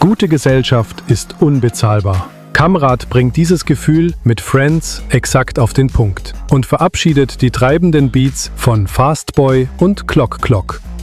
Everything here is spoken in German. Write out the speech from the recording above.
Gute Gesellschaft ist unbezahlbar. Kamrat bringt dieses Gefühl mit Friends exakt auf den Punkt und verabschiedet die treibenden Beats von Fastboy und Clock Clock.